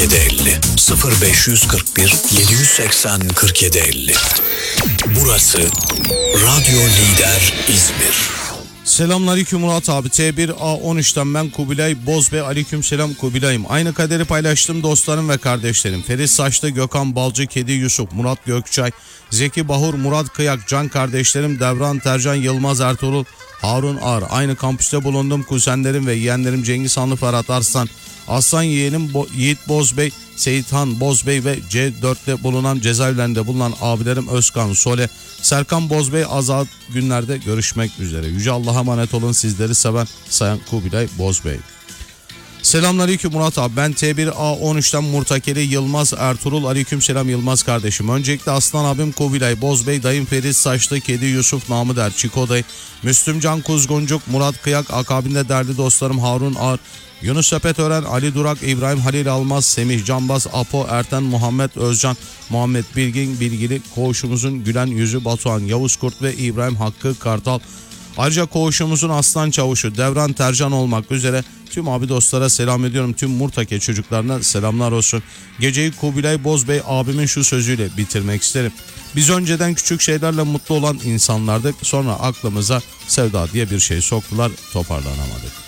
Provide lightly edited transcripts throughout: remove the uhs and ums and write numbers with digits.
4750 0541 780 4750. Burası Radyo Lider İzmir. Selamünaleyküm Murat abi. T1A13'ten ben Kubilay Bozbey. Aleykümselam Kubilay'ım. Aynı kaderi paylaştım dostlarım ve kardeşlerim. Ferit Saçlı, Gökhan Balcı, Kedi Yusuf, Murat Gökçay, Zeki Bahur, Murat Kıyak, Can kardeşlerim, Devran Tercan, Yılmaz Ertuğrul, Harun Ağar. Aynı kampüste bulundum kuzenlerim ve yeğenlerim Cengiz Hanlı, Ferhat Arslan, Aslan yeğenim Yiğit Bozbey, Seyithan Bozbey ve C4'te bulunan cezaevlerinde bulunan abilerim Özkan Sole, Serkan Bozbey. Azat günlerde görüşmek üzere. Yüce Allah'a emanet olun, sizleri seven Sayın Kubilay Bozbey. Selamünaleyküm Murat abi. Ben T1A13'ten Murtakeli Yılmaz Ertuğrul. Aleykümselam Yılmaz kardeşim. Öncelikle Aslan abim Kubilay Bozbey, dayım Ferit Saçlı, Kedi Yusuf, namı der Çiko dayı, Müslüm Can Kuzguncuk, Murat Kıyak, akabinde değerli dostlarım Harun Ağar, Yunus Sepetören, Ali Durak, İbrahim Halil Almaz, Semih Canbaz, Apo Erten, Muhammed Özcan, Muhammed Bilgin, Bilgili, koğuşumuzun gülen yüzü Batuhan Yavuz Kurt ve İbrahim Hakkı Kartal. Ayrıca koğuşumuzun aslan çavuşu Devran Tercan olmak üzere tüm abi dostlara selam ediyorum. Tüm Murtake çocuklarına selamlar olsun. Geceyi Kubilay Bozbey abimin şu sözüyle bitirmek isterim. Biz önceden küçük şeylerle mutlu olan insanlardık. Sonra aklımıza sevda diye bir şey soktular, toparlanamadık.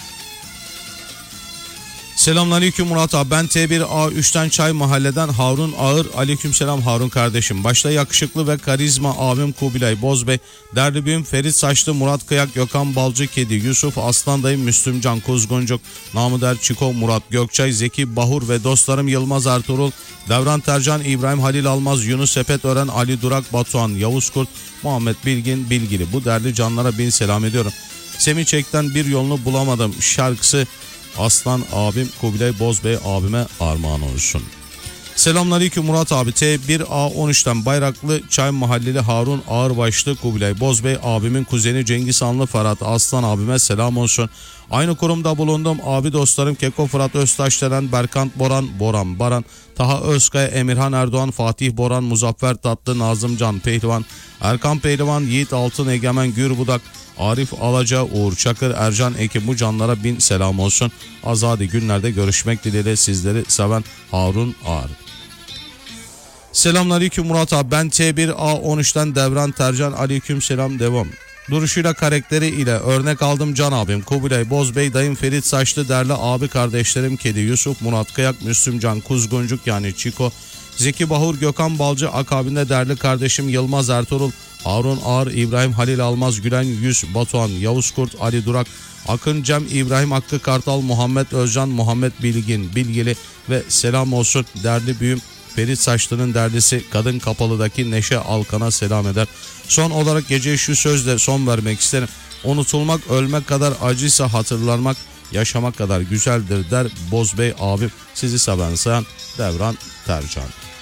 Selamünaleyküm Murat abi. Ben T1A3'ten Çay Mahalle'den Harun Ağır. Aleykümselam Harun kardeşim. Başta yakışıklı ve karizma abim Kubilay Bozbey, değerli büyüm Ferit Saçlı, Murat Kıyak, Gökhan Balcı, Kedi Yusuf, Aslan dayım Müslüm Can Kuzguncuk, namı der Çiko, Murat Gökçay, Zeki Bahur ve dostlarım Yılmaz Ertuğrul, Devran Tercan, İbrahim Halil Almaz, Yunus Sepetören, Ali Durak, Batuhan Yavuz Kurt, Muhammed Bilgin, Bilgili. Bu değerli canlara bin selam ediyorum. Semih Çek'ten Bir Yolunu Bulamadım şarkısı Aslan abim Kubilay Bozbey abime armağan olsun. Selamünaleyküm Murat abi. T1A13'ten Bayraklı Çay Mahalleli Harun Ağırbaşlı, Kubilay Bozbey abimin kuzeni Cengiz Hanlı, Ferhat Aslan abime selam olsun. Aynı kurumda bulundum abi dostlarım Keko Fırat Öztaşdelen, Berkant Boran, Boran Baran, Taha Özkaya, Emirhan Erdoğan, Fatih Boran, Muzaffer Tatlı, Nazım Can Pehlivan, Erkan Pehlivan, Yiğit Altın, Egemen Gürbudak, Arif Alaca, Uğur Çakır, Ercan Ekim, bu canlara bin selam olsun. Azadi günlerde görüşmek dileğiyle, sizleri seven Harun Ağar. Selamünaleyküm Murat abi. Ben T1A13'ten Devran Tercan. Aleykümselam devam. Duruşuyla, karakteri ile örnek aldım can abim Kubilay Bozbey, dayım Ferit Saçlı, değerli abi kardeşlerim Kedi Yusuf, Murat Kıyak, Müslüm Can Kuzguncuk yani Çiko, Zeki Bahur, Gökhan Balcı, akabinde değerli kardeşim Yılmaz Ertuğrul, Harun Ağar, İbrahim Halil Almaz, Gülen Yüz, Batuhan Yavuz Kurt, Ali Durak, Akın Cem, İbrahim Hakkı Kartal, Muhammed Özcan, Muhammed Bilgin, Bilgili ve selam olsun değerli büyüm Ferit Saçlı'nın derdisi Kadın Kapalı'daki Neşe Alkan'a selam eder. Son olarak geceye şu sözle son vermek isterim. Unutulmak ölmek kadar acıysa hatırlanmak yaşamak kadar güzeldir der Bozbey abim. Sizi seven sayan Devran Tercan.